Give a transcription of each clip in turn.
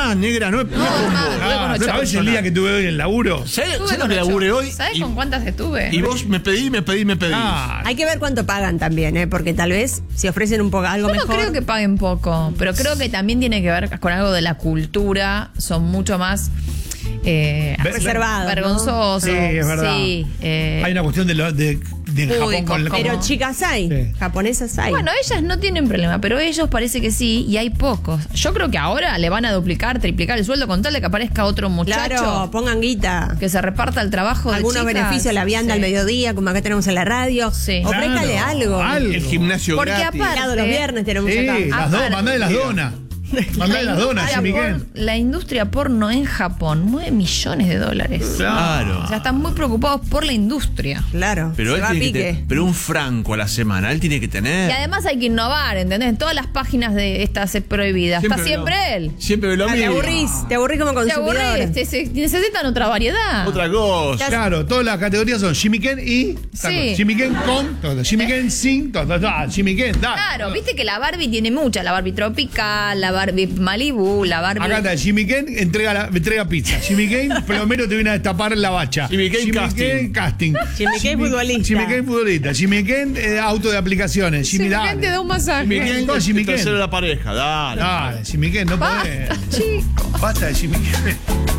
más, negra, no es más, ¿sabes el día que tuve hoy en el laburo? ¿Sabes lo que laburé hoy? ¿Sabes con cuántas estuve? Y vos me pedí. Hay que ver cuánto pagan también, porque tal vez si ofrecen un poco algo Yo no mejor. creo que paguen poco, pero creo que también tiene que ver con algo de la cultura. Son mucho más reservados, vergonzosos. Sí, es verdad. Sí, Hay una cuestión de Japón púdicos, con como- Pero chicas hay, Sí. japonesas hay. Bueno, ellas no tienen problema, pero ellos parece que sí, y hay pocos. Yo creo que ahora le van a duplicar, triplicar el sueldo con tal de que aparezca otro muchacho Claro, pongan guita. que se reparta el trabajo de Algunos chicas. beneficios, la vianda al Sí. mediodía, como acá tenemos en la radio. Sí. Ofrézcale Claro, algo. El gimnasio Porque gratis. aparte- Todos los viernes tenemos Sí, acá. las dos, mandale las donas. Mandale las donas, Jimmy Ken. La industria porno en Japón mueve millones de dólares. Claro. O sea, están muy preocupados por la industria. Claro, Pero se él va a tiene que pique. tener, pero un franco a la semana, él tiene que tener. Y además hay que innovar, ¿entendés? En todas las páginas de estas prohibidas. Está siempre él. Siempre lo Te mismo. te aburrís como Te consumidor. aburrís, necesitan otra variedad. Otra cosa. Claro, todas las categorías son Jimmy Ken y Sí. Jimmy Ken con todo, Jimmy Ken sin todo, Jimmy Ken, dale. Claro, viste que la Barbie tiene muchas. La Barbie tropical, la Barbie Malibu, la Barbie... Acá está, Jimmy Ken entrega pizza. Jimmy Ken, plomero te viene a destapar la bacha. Jimmy Ken casting. Jimmy Ken futbolista. Jimmy Ken futbolista. Jimmy Ken auto de aplicaciones. Jimmy Ken dale. te da un masaje. Jimmy Ken, Con Jimmy Ken. tercero de la pareja, dale. Dale, Jimmy Ken, no podés. Chico. Basta de Jimmy Ken.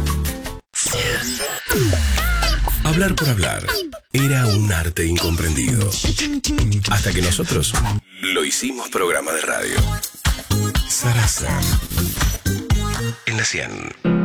Hablar por hablar era un arte incomprendido. Hasta que nosotros lo hicimos programa de radio. Sarasa. En la 100.